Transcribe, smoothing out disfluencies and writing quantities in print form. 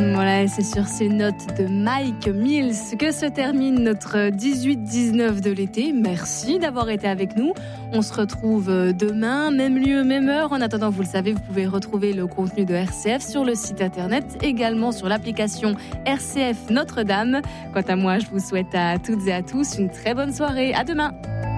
Voilà, c'est sur ces notes de Mike Mills que se termine notre 18-19 de l'été. Merci d'avoir été avec nous. On se retrouve demain, même lieu, même heure. En attendant, vous le savez, vous pouvez retrouver le contenu de RCF sur le site internet, également sur l'application RCF Notre-Dame. Quant à moi, je vous souhaite à toutes et à tous une très bonne soirée. À demain.